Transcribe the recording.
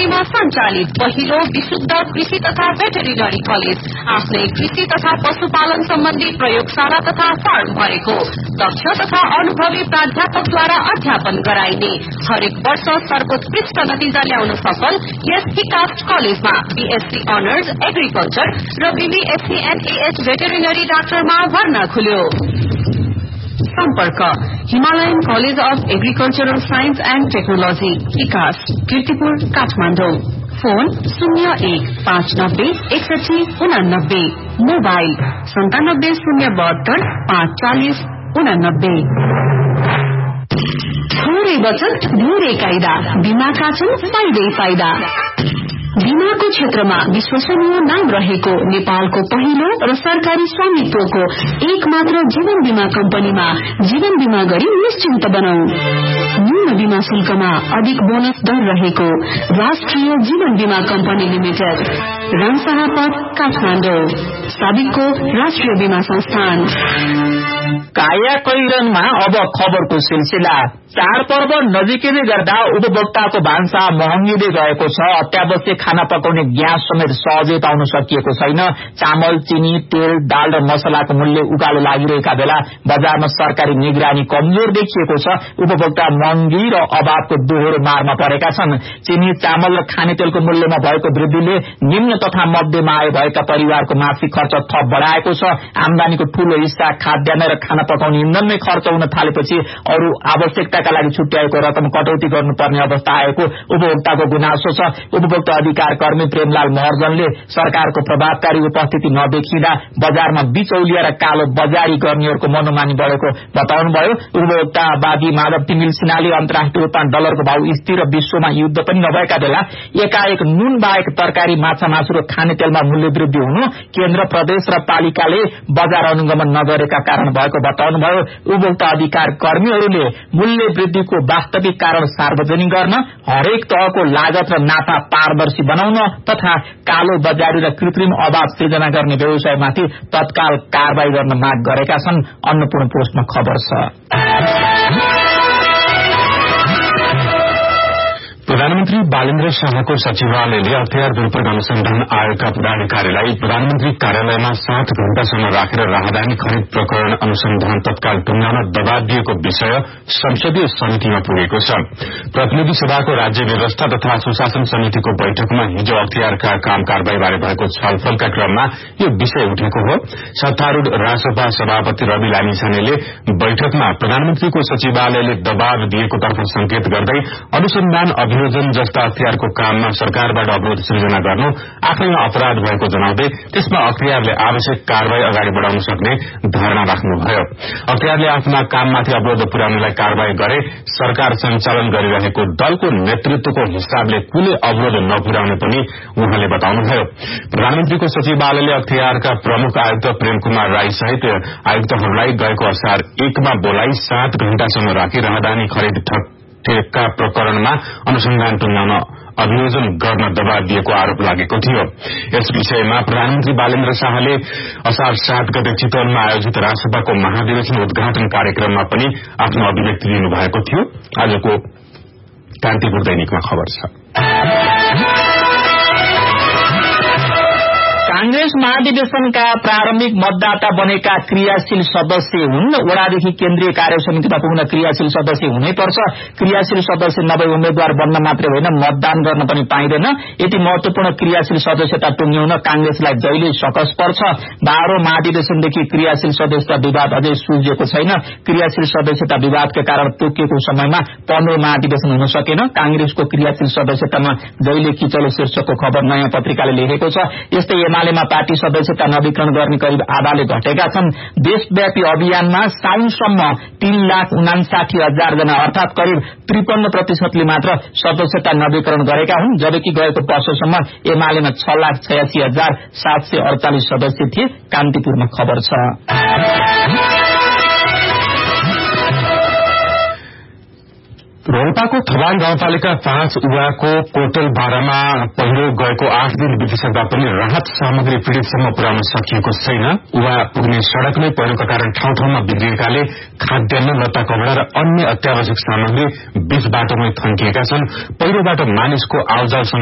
शक्तिमा सञ्चालित पहिलो विशुद्ध कृषि तथा भेटरिनरी कलेज आफ्नै कृषि तथा पशुपालन सम्बन्धी प्रयोगशाला तथा फार्म भएको दक्ष तथा अनुभवी प्राध्यापकद्वारा अध्यापन गराइने हरेक वर्ष सर्वोत्कृष्ट नतिजा ल्याउन सफल यस विकास कलेजमा बीएससी अनर्स एग्रिकल्चर र बीबीएससी एनएएच भेटरिनरी डाक्टरमा भर्ना खुल्यो। सम्पर्क Himalayan college of agricultural science and technology विकास कीर्तिपुर काठमाडौँ। Phone 01-590-6189 mobile 97-072 540-89। थोरै बचत धेरै कायदा बीमाका छन् फाइदै फाइदा। बीमाको क्षेत्रमा विश्वसनीय नाम रहेको नेपालको पहिलो र सरकारी स्वामित्वको एक मात्र जीवन बीमा कम्पनीमा जीवन बीमा गरी निश्चिन्त बनाऊ। न्यून बीमा शुल्कमा अधिक बोनस दर रहेको राष्ट्रिय जीवन बीमा कम्पनी लिमिटेड रामसारापथ काठमाडौँ साबिकको राष्ट्रिय बीमा संस्थान। काया कैरनमा अब खबरको सिलसिला। चाडपर्व नजिकै गर्दा उपभोक्ताको भान्सा महँगिँदै गएको छ। अत्यावश्यक खाना पकाउने ग्यास समेत सहजै पाउन सकिएको छैन। चामल, चिनी, तेल, दाल र मसलाको मूल्य उकालो लागिरहेका बेला बजारमा सरकारी निगरानी कमजोर देखिएको छ। उपभोक्ता महँगी र अभावको दोहोरो मारमा परेका छन्। चिनी, चामल र खानेतेलको मूल्यमा भएको वृद्धिले निम्न तथा मध्यम आय भएका परिवारको मासिक खर्च थप बढ़ाएको छ। आमदानीको ठूलो हिस्सा खाद्यान्न र खाना पकाउने इन्धनमै खर्च हुन थालेपछि अरू आवश्यकताका लागि छुट्याएको रकम कटौती गर्नुपर्ने अवस्था आएको उपभोक्ताको गुनासो छ। उपभोक्ता अधिकार कर्मी प्रेमलाल महर्जनले सरकारको प्रभावकारी उपस्थिति नदेखिँदा बजारमा बिचौलिया र कालो बजारी गर्नेहरूको मनोमानी बढेको बताउनुभयो। उपभोक्तावादी माधव तिमिल सिन्हाले अन्तर्राष्ट्रिय रूपमा डलरको भाव स्थिर र विश्वमा युद्ध पनि नभएका बेला एकाएक नुन बाहेक तरकारी, माछा, मासु र खानेतेलमा मूल्य वृद्धि हुनु केन्द्र, प्रदेश र पालिकाले बजार अनुगमन नगरेका कारण भएको बताउनुभयो। उपभोक्ता अधिकार कर्मीहरूले मूल्य वृद्धिको वास्तविक कारण सार्वजनिक गर्न, हरेक तहको लागत र नाफा पारदर्शी बनाउन तथा कालो बजारी र कृत्रिम अभाव सृजना गर्ने व्यवसायमाथि तत्काल कारवाही गर्न माग गरेका छन्। अन्नपूर्ण पोस्टमा खबर छ। प्रधानमन्त्री बालेन्द्र शाहको सचिवालयले अख्तियार दुरूपयोग अनुसन्धान आयोगका पदाधिकारीलाई प्रधानमन्त्री कार्यालयमा 7 घण्टासम्म राखेर राहदानी खरिद प्रकरण अनुसन्धान तत्काल टुंगाउन दबाव दिएको विषय संसदीय समितिमा पुगेको छ। प्रतिनिधि सभाको राज्य व्यवस्था तथा सुशासन समितिको बैठकमा हिजो अख्तियारका काम कारबाहीबारे भएको छलफलका क्रममा यो विषय उठेको हो। सत्तारूढ़ रासपा सभापति रवि लामिछानेले बैठकमा प्रधानमन्त्रीको सचिवालयले दबाव दिएको तर्फ संकेत गर्दै अनुसन्धान अभियोजन जस्ता अख्तियारको काममा सरकारबाट अवरोध सृजना गर्नु आफैमा अपराध भएको जनाउँदै त्यसमा अख्तियारले आवश्यक कारवाही अगाडि बढ़ाउन सक्ने धारणा राख्नुभयो। अख्तियारले आफ्ना काममाथि अवरोध पुर्याउनलाई कारवाही गरे सरकार सञ्चालन गरिरहेको दलको नेतृत्वको हिसाबले कुनै अवरोध नपुर्याउने पनि उहाँले बताउनुभयो। प्रधानमन्त्रीको सचिवालयले अख्तियारका प्रमुख आयुक्त प्रेम कुमार राई सहित आयुक्तहरूलाई गएको असार 1 मा बोलाई 7 घण्टासम्म राखी राहदानी खरिद ठेक्का प्रकरणमा अनुसन्धान टुंगाउन अभियोजन गर्न दबाव दिएको आरोप लागेको थियो। यस विषयमा प्रधानमन्त्री बालेन्द्र शाहले असार 7 गते चितवनमा आयोजित रासपाको महाधिवेशन उद्घाटन कार्यक्रममा पनि आफ्नो अभिव्यक्ति दिनुभएको थियो। आजको कान्तिपुर दैनिकमा खबर छ। कांग्रेस महाधिवेशनका प्रारम्भिक मतदाता बनेका क्रियाशील सदस्य हुन्। वडादेखि केन्द्रीय कार्य समितिमा पुग्न क्रियाशील सदस्य हुनैपर्छ। क्रियाशील सदस्य नभई उम्मेद्वार बन्न मात्रै होइन, मतदान गर्न पनि पाइँदैन। यति महत्वपूर्ण क्रियाशील सदस्यता टुंग्याउन कांग्रेसलाई जहिले सकस पर्छ। 12औं महाधिवेशनदेखि क्रियाशील सदस्यता विवाद अझै सुल्झेको छैन। क्रियाशील सदस्यता विवादका कारण तोकिएको समयमा 15औं महाधिवेशन हुन सकेन। कांग्रेसको क्रियाशील सदस्यतामा जहिले किचलो शीर्षकको खबर नयाँ पत्रिकाले लेखेको छ। यस्तै एमालेमा पार्टी सदस्यता नवीकरण गर्ने करिब आधाले घटेका छन्। देशव्यापी अभियानमा साउनसम्म 3,59,000 जना अर्थात करिब 53% मात्र सदस्यता नवीकरण गरेका हुन्, जबकि गएको वर्षसम्म एमालेमा 6,86,748 सदस्य थिए। कान्तिपुरमा खबर छ। रोल्पाको थवाङ गाउँपालिका 5 उवाको कोटल बारामा पहिरो गएको 8 दिन बितिसक्दा पनि राहत सामग्री पीड़ितसम्म पुर्याउन सकिएको छैन। उवा पुग्ने सड़क नै पहिरोका कारण ठाउँ ठाउँमा बिग्रिएकाले खाद्यान्न, लत्ता कपड़ा र अन्य अत्यावश्यक सामग्री बीच बाटोमै थन्किएका छन्। पहिरोबाट मानिसको आउजाउ